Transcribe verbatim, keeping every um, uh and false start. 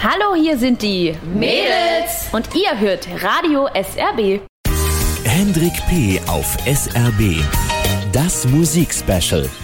Hallo, hier sind die Mädels und ihr hört Radio S R B. Hendrik P. auf S R B. Das Musikspecial.